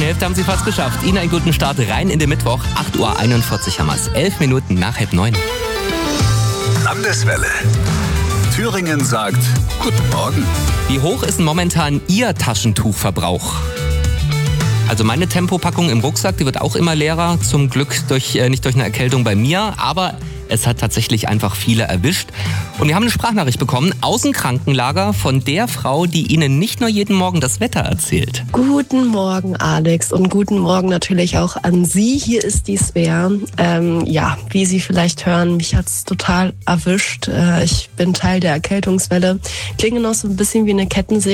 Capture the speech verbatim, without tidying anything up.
Hälfte haben Sie fast geschafft. Ihnen einen guten Start rein in den Mittwoch. acht Uhr einundvierzig haben wir es. Elf Minuten nach halb neun. Landeswelle. Thüringen sagt Guten Morgen. Wie hoch ist denn momentan Ihr Taschentuchverbrauch? Also meine Tempopackung im Rucksack, die wird auch immer leerer. Zum Glück durch, äh, nicht durch eine Erkältung bei mir, aber es hat tatsächlich einfach viele erwischt. Und wir haben eine Sprachnachricht bekommen aus dem Krankenlager von der Frau, die Ihnen nicht nur jeden Morgen das Wetter erzählt. Guten Morgen, Alex, und guten Morgen natürlich auch an Sie. Hier ist die Svea. Ähm, ja, wie Sie vielleicht hören, mich hat's total erwischt. Äh, ich bin Teil der Erkältungswelle. Klinge noch so ein bisschen wie eine Kettensäge.